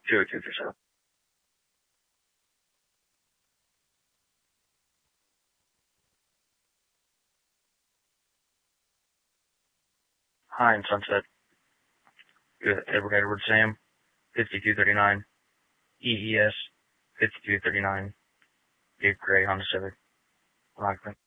20237. Hi, in Sunset. Good. Edward Sam, 5239. EES, 5239. Big Gray Honda Civic. Rockland.